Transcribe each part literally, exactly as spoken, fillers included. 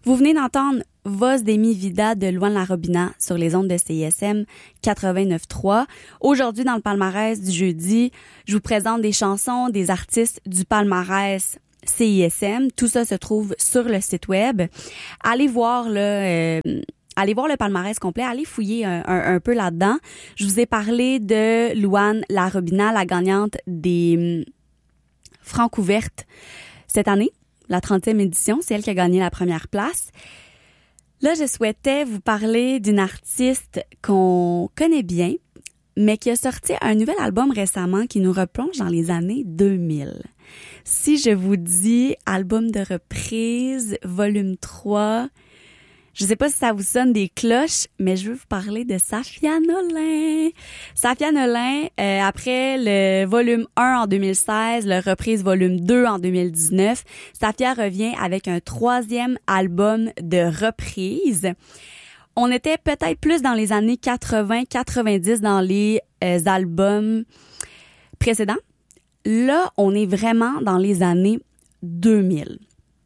Vous venez d'entendre Voz de mi vida de Luan Larobina sur les ondes de C I S M quatre-vingt-neuf trois. Aujourd'hui, dans le palmarès du jeudi, je vous présente des chansons des artistes du palmarès C I S M. Tout ça se trouve sur le site web. Allez voir là, euh, allez voir le palmarès complet, allez fouiller un, un, un peu là-dedans. Je vous ai parlé de Luan Larobina, la gagnante des hum, Francouvertes cette année, la trentième édition. C'est elle qui a gagné la première place. Là, je souhaitais vous parler d'une artiste qu'on connaît bien, mais qui a sorti un nouvel album récemment qui nous replonge dans les années deux mille. Si je vous dis album de reprise, volume trois, je sais pas si ça vous sonne des cloches, mais je veux vous parler de Safia Nolin. Safia Nolin, euh, après le volume un en deux mille seize, le reprise volume deux en deux mille dix-neuf, Safia revient avec un troisième album de reprise. On était peut-être plus dans les années quatre-vingts quatre-vingt-dix dans les euh, albums précédents. Là, on est vraiment dans les années deux mille.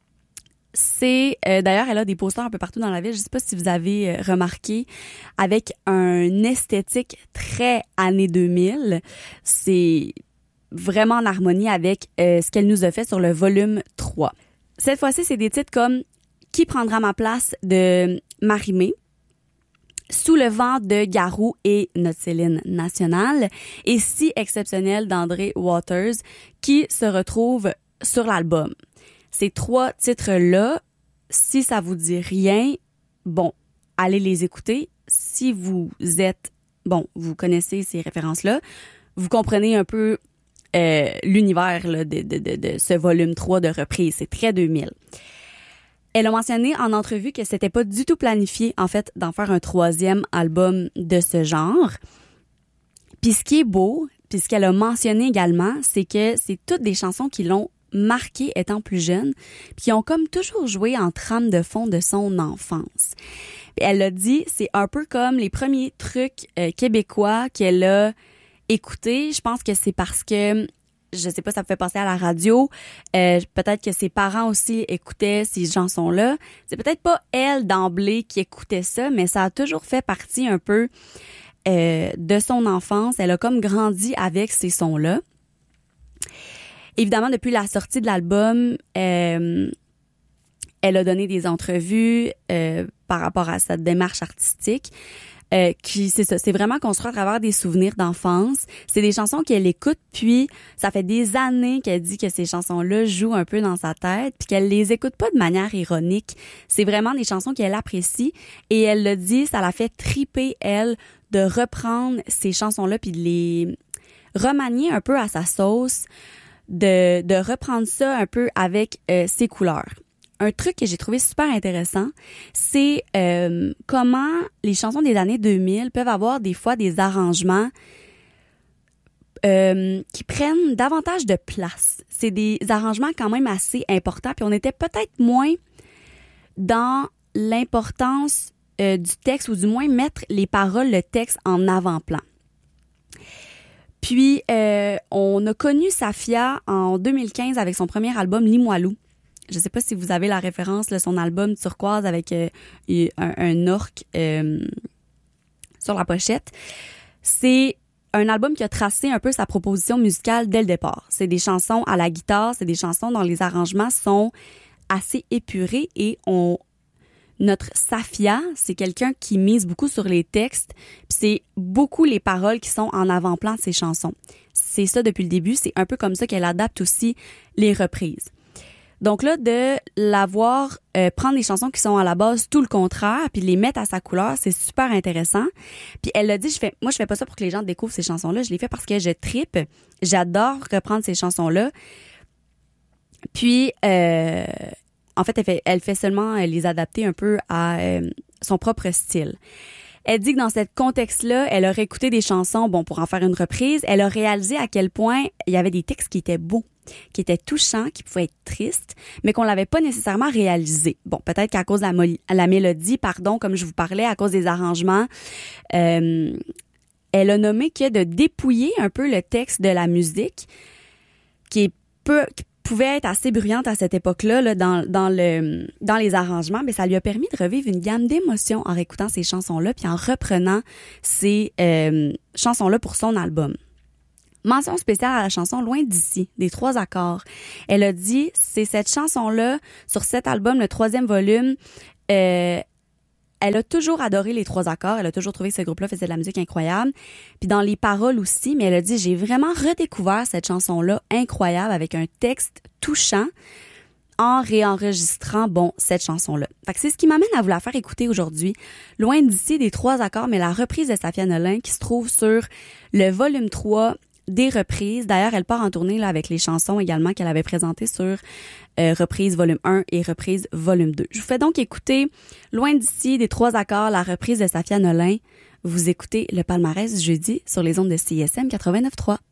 C'est euh, d'ailleurs, elle a des posters un peu partout dans la ville. Je sais pas si vous avez euh, remarqué, avec un esthétique très années deux mille. C'est vraiment en harmonie avec euh, ce qu'elle nous a fait sur le volume trois. Cette fois-ci, c'est des titres comme Qui prendra ma place de Marie-Mé, Sous le vent de Garou et Notre Céline nationale, et Si exceptionnel d'André Waters, qui se retrouve sur l'album. Ces trois titres-là, si ça vous dit rien, bon, allez les écouter. Si vous êtes, bon, vous connaissez ces références-là, vous comprenez un peu euh, l'univers là, de, de, de, de ce volume trois de reprise. C'est très deux mille. Elle a mentionné en entrevue que c'était pas du tout planifié, en fait, d'en faire un troisième album de ce genre. Puis ce qui est beau, puis ce qu'elle a mentionné également, c'est que c'est toutes des chansons qui l'ont marquée étant plus jeune, puis qui ont comme toujours joué en trame de fond de son enfance. Puis elle a dit, c'est un peu comme les premiers trucs euh, québécois qu'elle a écoutés. Je pense que c'est parce que, je sais pas, ça me fait penser à la radio. Euh, peut-être que ses parents aussi écoutaient ces chansons-là. C'est peut-être pas elle d'emblée qui écoutait ça, mais ça a toujours fait partie un peu euh, de son enfance. Elle a comme grandi avec ces sons-là. Évidemment, depuis la sortie de l'album, euh, elle a donné des entrevues euh, par rapport à sa démarche artistique. Euh, qui c'est ça, c'est vraiment construit à travers des souvenirs d'enfance. C'est des chansons qu'elle écoute, puis ça fait des années qu'elle dit que ces chansons-là jouent un peu dans sa tête, puis qu'elle les écoute pas de manière ironique. C'est vraiment des chansons qu'elle apprécie, et elle le dit, ça la fait triper, elle, de reprendre ces chansons-là puis de les remanier un peu à sa sauce, de, de reprendre ça un peu avec euh, ses couleurs. Un truc que j'ai trouvé super intéressant, c'est euh, comment les chansons des années deux mille peuvent avoir des fois des arrangements euh, qui prennent davantage de place. C'est des arrangements quand même assez importants, puis on était peut-être moins dans l'importance euh, du texte, ou du moins mettre les paroles, le texte en avant-plan. Puis, euh, on a connu Safia en deux mille quinze avec son premier album Limoilou. Je sais pas si vous avez la référence, là, son album turquoise avec euh, un, un orque euh, sur la pochette. C'est un album qui a tracé un peu sa proposition musicale dès le départ. C'est des chansons à la guitare, c'est des chansons dont les arrangements sont assez épurés, et on notre Safia, c'est quelqu'un qui mise beaucoup sur les textes, puis c'est beaucoup les paroles qui sont en avant-plan de ses chansons. C'est ça depuis le début, c'est un peu comme ça qu'elle adapte aussi les reprises. Donc là, de la voir euh, prendre des chansons qui sont à la base tout le contraire, puis les mettre à sa couleur, c'est super intéressant. Puis elle l'a dit, je fais, moi je fais pas ça pour que les gens découvrent ces chansons-là, je les fais parce que je trippe, j'adore reprendre ces chansons-là. Puis, euh, en fait, elle fait, elle fait seulement les adapter un peu à euh, son propre style. Elle dit que dans ce contexte-là, elle aurait écouté des chansons, bon, pour en faire une reprise. Elle a réalisé à quel point il y avait des textes qui étaient beaux, qui étaient touchants, qui pouvaient être tristes, mais qu'on l'avait pas nécessairement réalisé. Bon, peut-être qu'à cause de la, mo- la mélodie, pardon, comme je vous parlais, à cause des arrangements, euh, elle a nommé que de dépouiller un peu le texte de la musique, qui est peu, pouvait être assez bruyante à cette époque-là là, dans, dans, le, dans les arrangements, mais ça lui a permis de revivre une gamme d'émotions en réécoutant ces chansons-là puis en reprenant ces euh, chansons-là pour son album. Mention spéciale à la chanson Loin d'ici, des trois accords. Elle a dit, c'est cette chanson-là, sur cet album, le troisième volume, euh, elle a toujours adoré les trois accords. Elle a toujours trouvé que ce groupe-là faisait de la musique incroyable. Puis dans les paroles aussi, mais elle a dit, j'ai vraiment redécouvert cette chanson-là incroyable avec un texte touchant en réenregistrant, bon, cette chanson-là. Fait que c'est ce qui m'amène à vous la faire écouter aujourd'hui. Loin d'ici, des trois accords, mais la reprise de Safia Nolin qui se trouve sur le volume trois des reprises. D'ailleurs, elle part en tournée là, avec les chansons également qu'elle avait présentées sur euh, reprise volume un et reprise volume deux. Je vous fais donc écouter Loin d'ici, des trois accords, la reprise de Safia Nolin. Vous écoutez le palmarès du jeudi sur les ondes de C I S M quatre-vingt-neuf trois.